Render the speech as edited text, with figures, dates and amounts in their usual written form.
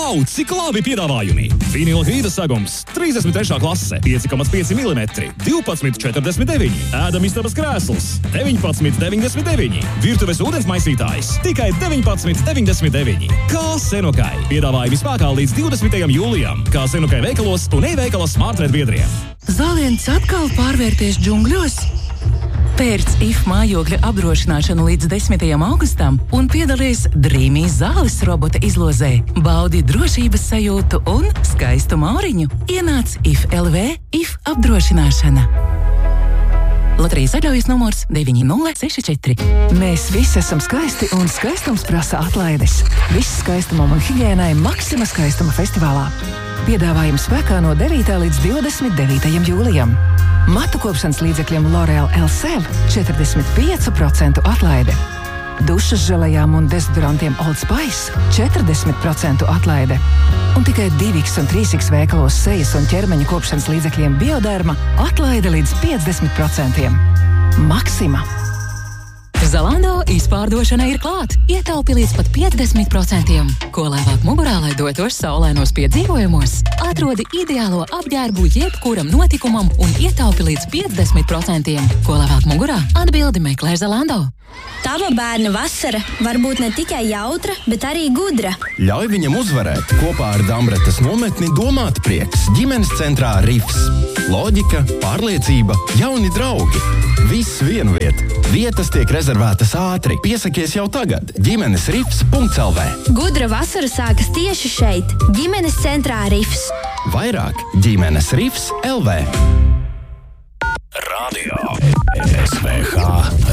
Vau, cik labi piedāvājumi! Vinilhīda sagums 33. klase 5,5 mm 12,49. Ēdamistabas krēsls 19,99. Virtuves ūdensmaisītājs tikai 19,99. Kā Senukai. Piedāvājumi spēkā līdz 20. jūlijam. Kā Senukai veikalos un e-veikala Smartred biedriem. Zāliens atkal pārvērties džungļos? Pērc IF mājokļa apdrošināšanu līdz 10. augustam un piedalies Dreamy zāles robota izlozē. Baudi drošības sajūtu un skaistu mauriņu. Ienāc IF LV IF apdrošināšana. Loterijas atļaujas numurs 9064. Mēs visi esam skaisti un skaistums prasa atlaides. Viss skaistumam un higiēnai Maxima skaistuma festivālā. Piedāvājums spēkā no 9. līdz 29. jūlijam. Matu kopšanas līdzekļiem L'Oréal Elsev 45% atlaide. Dušas želejām un dezodorantiem Old Spice 40% atlaide. Un tikai 2X un 3X veikalos sejas un ķermeņa kopšanas līdzekļiem Bioderma atlaide līdz 50%. Maxima. Zalando izpārdošana ir klāt. Ietaupi līdz pat 50%. Ko lēvāk mugurā, lai dotos saulēnos piedzīvojumos? Atrodi ideālo apģērbu jebkuram notikumam un ietaupi līdz 50%. Ko lēvāk mugurā? Atbildi meklē Zalando. Tava bērna vasara var būt ne tikai jautra, bet arī gudra. Ļauj viņam uzvarēt. Kopā ar Damretes nometni domāt prieks. Ģimenes centrā Rifs. Loģika, pārliecība, jauni draugi. Viss vienviet. Vietas tiek rezervētas ātri. Piesakies jau tagad. ģimenesrifs.lv. Gudra vasara sākas tieši šeit. Ģimenes centrā Rifs. Vairāk ģimenesrifs.lv. Radio SVH